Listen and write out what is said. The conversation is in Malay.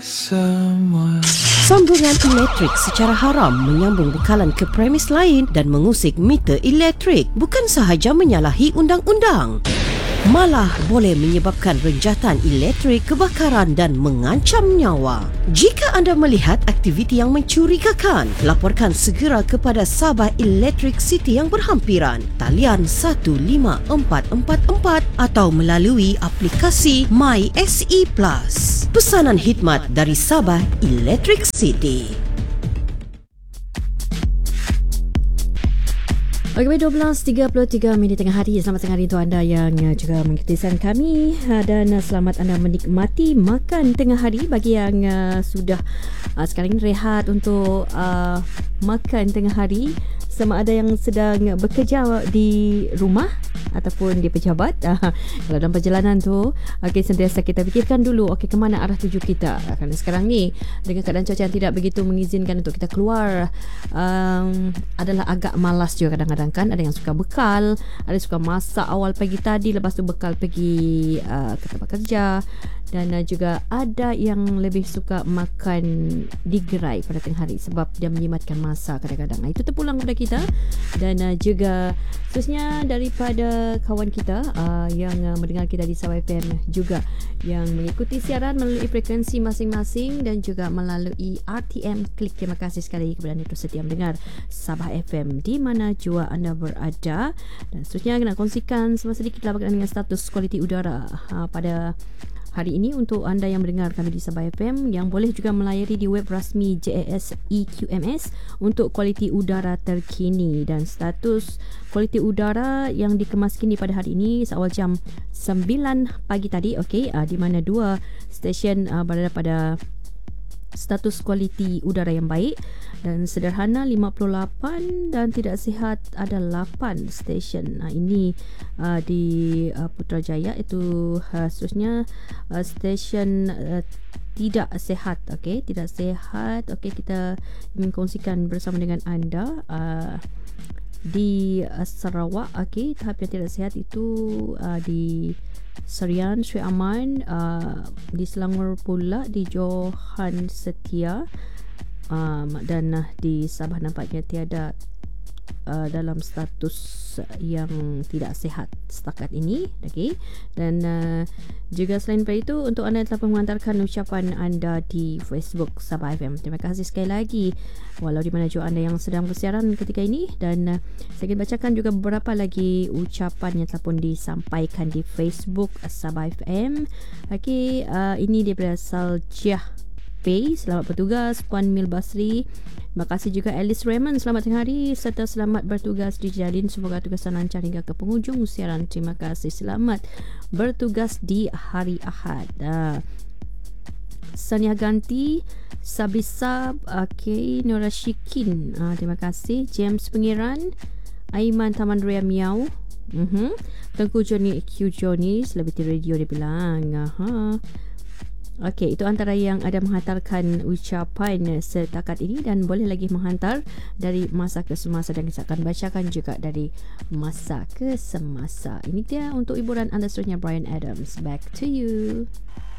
Sambungan elektrik secara haram menyambung bekalan ke premis lain dan mengusik meter elektrik bukan sahaja menyalahi undang-undang, malah boleh menyebabkan renjatan elektrik, kebakaran dan mengancam nyawa. Jika anda melihat aktiviti yang mencurigakan, laporkan segera kepada Sabah Electric City yang berhampiran. Talian 15444 atau melalui aplikasi MySE Plus. Pesanan khidmat dari Sabah Electric City. Okey, 12.33 minit tengah hari. Selamat tengah hari untuk anda yang juga mengikuti siaran kami, dan selamat anda menikmati makan tengah hari bagi yang sudah sekarang ini rehat untuk makan tengah hari, sama ada yang sedang bekerja di rumah ataupun di pejabat. Kalau dalam perjalanan tu, okey, sentiasa kita fikirkan dulu, okey, ke mana arah tuju kita. Kerana sekarang ni dengan keadaan cuaca yang tidak begitu mengizinkan untuk kita keluar, adalah agak malas juga kadang-kadang kan. Ada yang suka bekal, ada yang suka masak awal pagi tadi, lepas tu bekal pergi ke tempat kerja, dan juga ada yang lebih suka makan di gerai pada tengah hari sebab dia menyimatkan masa kadang-kadang. Itu terpulang kepada kita, dan juga khususnya daripada kawan kita yang mendengar kita di Sabah FM juga, yang mengikuti siaran melalui frekuensi masing-masing dan juga melalui RTM Klik. Terima kasih sekali kepada anda terus setia mendengar Sabah FM di mana jua anda berada. Dan seterusnya nak kongsikan sedikit berkaitan dengan status kualiti udara pada hari ini untuk anda yang mendengar kami di Sabah FM, yang boleh juga melayari di web rasmi JAS EQMS untuk kualiti udara terkini. Dan status kualiti udara yang dikemas kini pada hari ini seawal jam 9 pagi tadi, okey, di mana dua stesen berada pada status kualiti udara yang baik, dan sederhana 58 dan tidak sihat ada 8 stesen. Ini di Putrajaya. Itu seterusnya stesen tidak sihat. Okey, tidak sihat. Okey, kita ingin kongsikan bersama dengan anda di Sarawak. Okey, tahap yang tidak sihat itu di Serian, Sri Aman, di Selangor pula di Johan Setia, dan di Sabah nampaknya tiada dalam status yang tidak sihat setakat ini. Okey, dan juga selain daripada itu, untuk anda yang telah mengantarkan ucapan anda di Facebook Sabah FM, terima kasih sekali lagi, walau di mana juga anda yang sedang bersiaran ketika ini. Dan saya ingin bacakan juga beberapa lagi ucapan yang telah pun disampaikan di Facebook Sabah FM. Okey, ini daripada Saljah Pay, selamat bertugas Puan Mil Basri. Terima kasih juga Alice Raymond, selamat tengah hari serta selamat bertugas di Jalin. Semoga tugasan lancar hingga ke penghujung siaran. Terima kasih, selamat bertugas di hari Ahad. Sania Ganti, Sabisa, okay, Nora Shikin, terima kasih. James Pengiran, Aiman Taman Raya Miau, Tengku Johnny Q Johnny, selebriti radio dia bilang. Okey, itu antara yang ada menghantarkan ucapan setakat ini, dan boleh lagi menghantar dari masa ke semasa, dan kita akan bacakan juga dari masa ke semasa. Ini dia untuk hiburan anda seterusnya, Brian Adams. Back to you.